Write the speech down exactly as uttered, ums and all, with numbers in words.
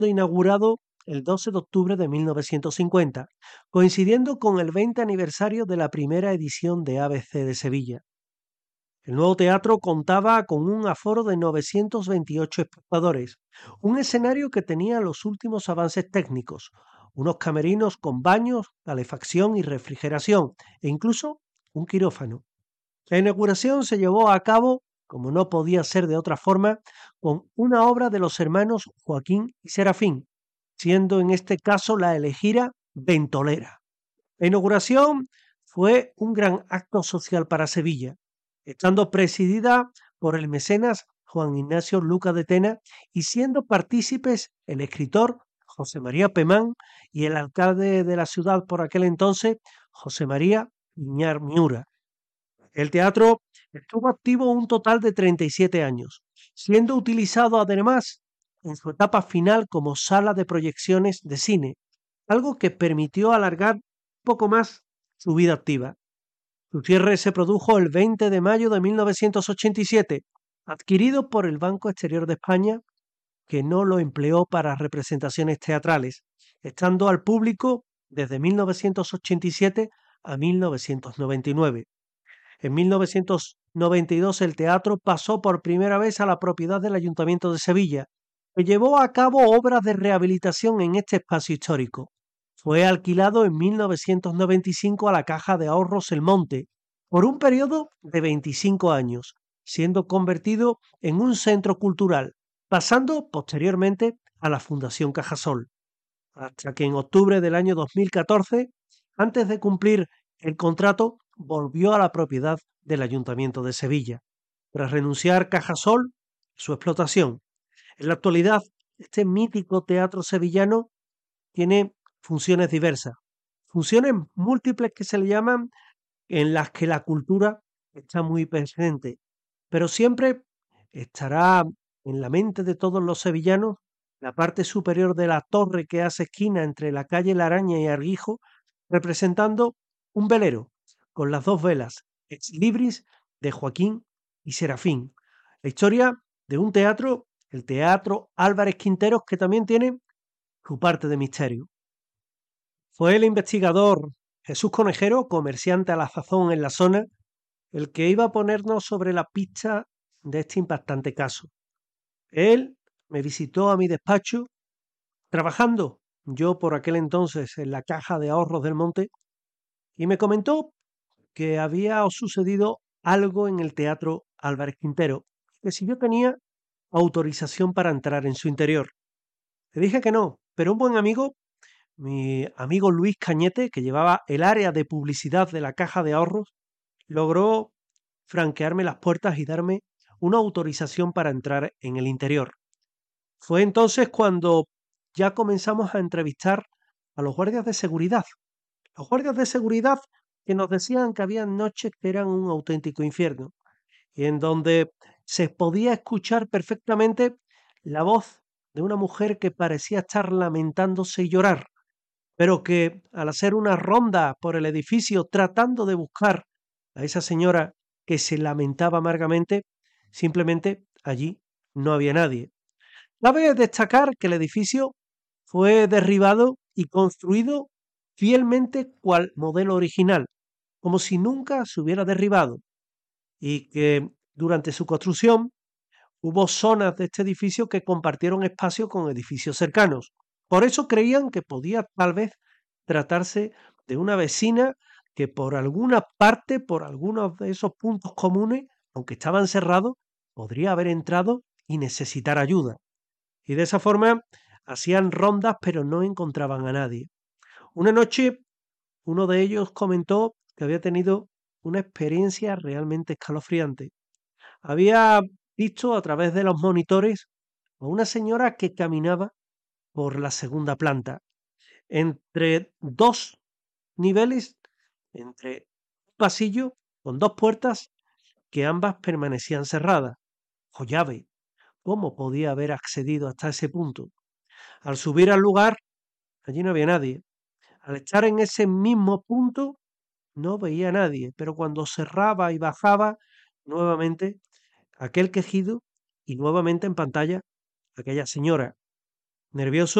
inaugurado el doce de octubre de mil novecientos cincuenta, coincidiendo con el veinte aniversario de la primera edición de A B C de Sevilla. El nuevo teatro contaba con un aforo de novecientos veintiocho espectadores, un escenario que tenía los últimos avances técnicos, unos camerinos con baños, calefacción y refrigeración, e incluso un quirófano. La inauguración se llevó a cabo, como no podía ser de otra forma, con una obra de los hermanos Joaquín y Serafín, siendo en este caso la elegida Ventolera. La inauguración fue un gran acto social para Sevilla, estando presidida por el mecenas Juan Ignacio Luca de Tena y siendo partícipes el escritor José María Pemán y el alcalde de la ciudad por aquel entonces, José María Iñar Miura. El teatro estuvo activo un total de treinta y siete años, siendo utilizado además en su etapa final como sala de proyecciones de cine, algo que permitió alargar un poco más su vida activa. Su cierre se produjo el veinte de mayo de mil novecientos ochenta y siete, adquirido por el Banco Exterior de España, que no lo empleó para representaciones teatrales, estando al público desde mil novecientos ochenta y siete a mil novecientos noventa y nueve. En mil novecientos noventa y dos el teatro pasó por primera vez a la propiedad del Ayuntamiento de Sevilla, que llevó a cabo obras de rehabilitación en este espacio histórico. Fue alquilado en mil novecientos noventa y cinco a la Caja de Ahorros El Monte por un periodo de veinticinco años, siendo convertido en un centro cultural, pasando posteriormente a la Fundación Cajasol, hasta que en octubre del año dos mil catorce, antes de cumplir el contrato, volvió a la propiedad del Ayuntamiento de Sevilla, tras renunciar Cajasol su explotación. En la actualidad, este mítico teatro sevillano tiene funciones diversas, funciones múltiples que se le llaman, en las que la cultura está muy presente, pero siempre estará en la mente de todos los sevillanos la parte superior de la torre que hace esquina entre la calle La Araña y Arguijo, representando un velero con las dos velas, Ex Libris de Joaquín y Serafín. La historia de un teatro, el Teatro Álvarez Quinteros, que también tiene su parte de misterio. Fue el investigador Jesús Conejero, comerciante a la sazón en la zona, el que iba a ponernos sobre la pista de este impactante caso. Él me visitó a mi despacho, trabajando yo por aquel entonces en la Caja de Ahorros del Monte, y me comentó que había sucedido algo en el Teatro Álvarez Quintero, que si yo tenía autorización para entrar en su interior. Le dije que no, pero un buen amigo, mi amigo Luis Cañete, que llevaba el área de publicidad de la Caja de Ahorros, logró franquearme las puertas y darme una autorización para entrar en el interior. Fue entonces cuando ya comenzamos a entrevistar a los guardias de seguridad. Los guardias de seguridad que nos decían que había noches que eran un auténtico infierno, y en donde se podía escuchar perfectamente la voz de una mujer que parecía estar lamentándose y llorar, pero que al hacer una ronda por el edificio tratando de buscar a esa señora que se lamentaba amargamente, simplemente allí no había nadie. Cabe destacar que el edificio fue derribado y construido fielmente cual modelo original, como si nunca se hubiera derribado, y que durante su construcción hubo zonas de este edificio que compartieron espacio con edificios cercanos. Por eso creían que podía tal vez tratarse de una vecina que por alguna parte, por algunos de esos puntos comunes, aunque estaban cerrados, podría haber entrado y necesitar ayuda. Y de esa forma hacían rondas pero no encontraban a nadie. Una noche uno de ellos comentó que había tenido una experiencia realmente escalofriante. Había visto a través de los monitores a una señora que caminaba por la segunda planta, entre dos niveles, entre un pasillo con dos puertas que ambas permanecían cerradas, o llave. ¿Cómo podía haber accedido hasta ese punto? Al subir al lugar, allí no había nadie. Al estar en ese mismo punto, no veía a nadie, pero cuando cerraba y bajaba, nuevamente aquel quejido y nuevamente en pantalla aquella señora. Nervioso,